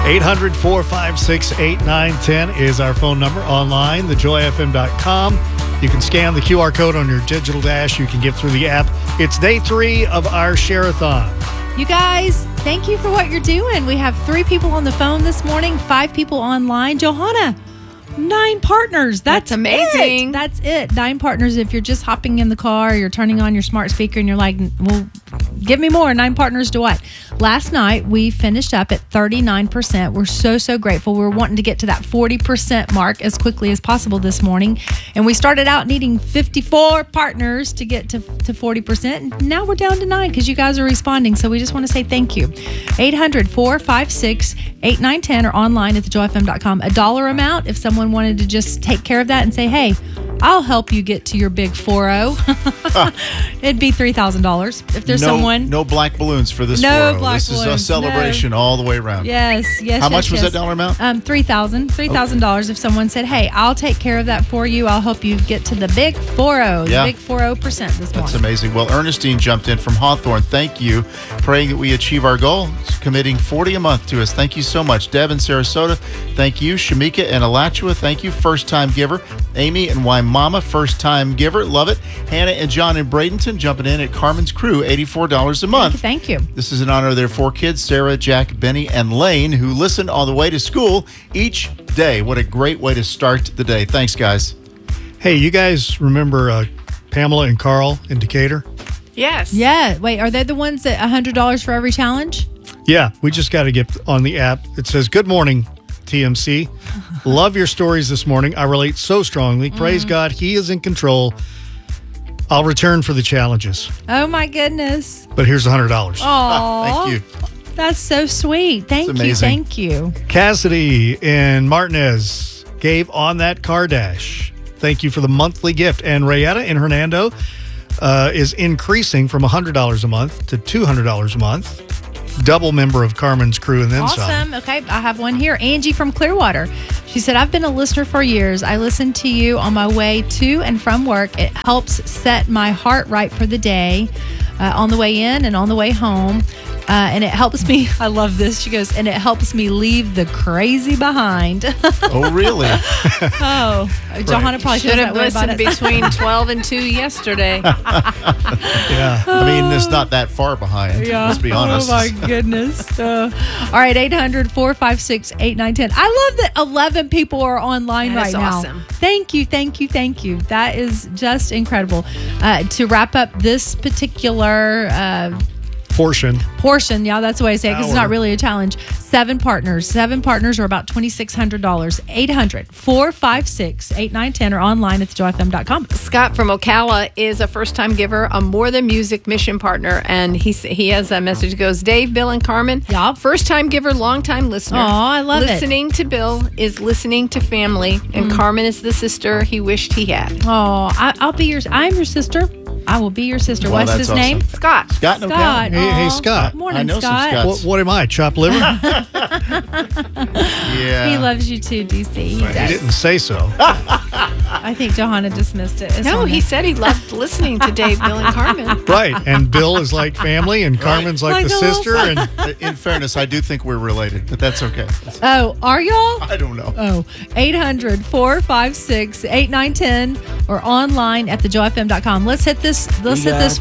800-456-8910 is our phone number. Online, thejoyfm.com. You can scan the QR code on your digital dash. You can get through the app. It's day 3 of our Share-a-thon. You guys, thank you for what you're doing. We have 3 people on the phone this morning, 5 people online. Johanna, 9 partners. That's amazing. That's it. 9 partners. If you're just hopping in the car, you're turning on your smart speaker and you're like, well, give me more. 9 partners to what? Last night, we finished up at 39%. We're so grateful. We're wanting to get to that 40% mark as quickly as possible this morning. And we started out needing 54 partners to get to 40%. And now we're down to 9 because you guys are responding. So we just want to say thank you. 800-456-8910 or online at thejoyfm.com. A dollar amount if someone wanted to just take care of that and say, hey, I'll help you get to your big 4-0. It'd be $3,000 if there's someone. No black balloons for this 4-0. This is a celebration all the way around. Yes. How much was that dollar amount? $3,000 if someone said, hey, I'll take care of that for you. I'll help you get to the big 4-0, the big 40% this morning. That's amazing. Well, Ernestine jumped in from Hawthorne. Thank you. Praying that we achieve our goal. Committing $40 a month to us. Thank you so much. Deb in Sarasota, thank you. Shamika and Alachua, thank you. First-time giver. Amy and Waimama, first-time giver. Love it. Hannah and John in Bradenton jumping in at Carmen's Crew, $84 a month. Thank you. This is in honor of their 4 kids, Sarah, Jack, Benny, and Lane, who listen on the way to school each day. What a great way to start the day. Thanks, guys. Hey, you guys remember Pamela and Carl in Decatur? Yes. Yeah. Wait, are they the ones that $100 for every challenge? Yeah, we just got to get on the app. It says, good morning, TMC. Love your stories this morning. I relate so strongly. Praise God, He is in control. I'll return for the challenges. Oh, my goodness. But here's $100. Oh, Thank you. That's so sweet. Thank you. Thank you. Cassidy in Martinez gave on that car dash. Thank you for the monthly gift. And Rayetta in Hernando is increasing from $100 a month to $200 a month. Double member of Carmen's Crew and then some. Awesome. Okay, I have one here. Angie from Clearwater. She said, I've been a listener for years. I listen to you on my way to and from work. It helps set my heart right for the day on the way in and on the way home. And it helps me. I love this. She goes, and it helps me leave the crazy behind. Oh, really? Johanna probably should have listened between 12 and 2 yesterday. Yeah. I mean, it's not that far behind. Yeah. Let's be honest. Oh, my goodness. All right, 800-456-8910. I love that 11 people are online right now. Awesome. Thank you. That is just incredible. To wrap up this particular portion. Yeah, that's the way I say it because it's not really a challenge. 7 partners. 7 partners are about $2,600. 800-456-8910 or online at thejoyfm.com. Scott from Ocala is a first-time giver, a More Than Music mission partner, and he has a message that goes, Dave, Bill, and Carmen, first-time giver, long-time listener. Oh, I love Listening to Bill is listening to family, and Carmen is the sister he wished he had. Oh, I'm your sister. I will be your sister. Well, What's his awesome. name? Scott. Scott. Hey, Scott. Morning, I know Scott. some Scotts. What am I, chopped liver? Yeah. He loves you too, DC. He He does. didn't say so. I think Johanna dismissed it. It's No, on he there. said he loved listening to Dave, Bill, and Carmen. Right. And Bill is like family and Carmen's like the sister. And In fairness, I do think we're related, but that's okay. Oh, are y'all? I don't know. Oh, 800-456-8910 or online at thejoyfm.com. Let's hit this